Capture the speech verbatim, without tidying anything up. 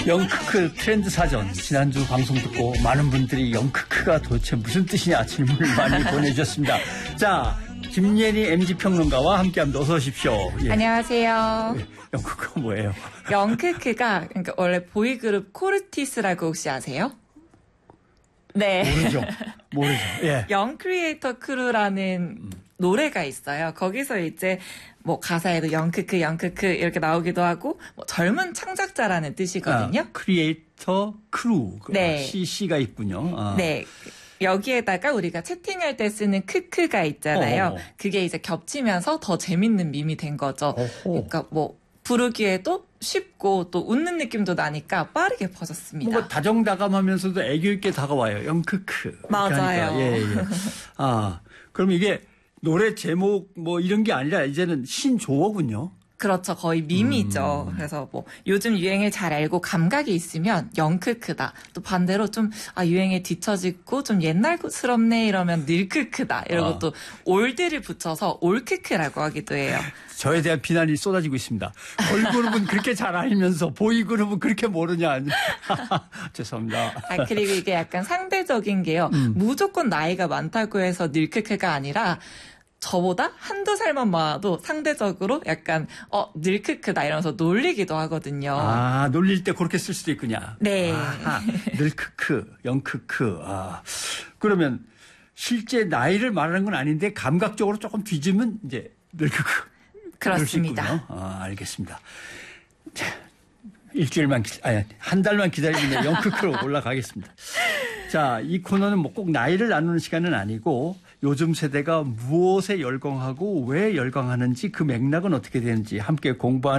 영크크 트렌드 사전 지난주 방송 듣고 많은 분들이 영크크가 도대체 무슨 뜻이냐 질문을 많이 보내주셨습니다. 자, 김예리 엠지 평론가와 함께합니다. 어서 오십시오. 예. 안녕하세요. 예, 영크크가 뭐예요? 영크크가 그러니까 원래 보이그룹 코르티스라고 혹시 아세요? 네. 모르죠. 모르죠. 예. 영 크리에이터 크루라는 음. 노래가 있어요. 거기서 이제 뭐 가사에도 영크크 영크크 이렇게 나오기도 하고 뭐 젊은 창작자라는 뜻이거든요. 아, 크리에이터 크루. 네. 씨씨가 있군요. 아. 네. 여기에다가 우리가 채팅할 때 쓰는 크크가 있잖아요. 어어. 그게 이제 겹치면서 더 재밌는 밈이 된 거죠. 어허. 그러니까 뭐 부르기에도 쉽고 또 웃는 느낌도 나니까 빠르게 퍼졌습니다. 뭔가 다정다감하면서도 애교 있게 다가와요. 영크크. 맞아요. 예, 예. 아, 그럼 이게 노래 제목 뭐 이런 게 아니라 이제는 신조어군요. 그렇죠. 거의 밈이죠. 음. 그래서 뭐 요즘 유행을 잘 알고 감각이 있으면 영크크다. 또 반대로 좀 아, 유행에 뒤처지고 좀 옛날스럽네 이러면 늘크크다. 이러고 아. 또 올드를 붙여서 올크크라고 하기도 해요. 저에 대한 비난이 쏟아지고 있습니다. 걸그룹은 그렇게 잘 알면서 보이그룹은 그렇게 모르냐. 죄송합니다. 아, 그리고 이게 약간 상대적인 게요. 음. 무조건 나이가 많다고 해서 늘크크가 아니라 저보다 한두 살만 많아도 상대적으로 약간 어 늘크크다 이러면서 놀리기도 하거든요. 아, 놀릴 때 그렇게 쓸 수도 있군요. 네. 아, 늘크크, 영크크. 아, 그러면 실제 나이를 말하는 건 아닌데 감각적으로 조금 뒤지면 이제 늘크크. 그렇습니다. 아, 알겠습니다. 자, 일주일만 기, 아니 한 달만 기다리면 영크크로 올라가겠습니다. 자, 이 코너는 뭐 꼭 나이를 나누는 시간은 아니고 요즘 세대가 무엇에 열광하고 왜 열광하는지 그 맥락은 어떻게 되는지 함께 공부하는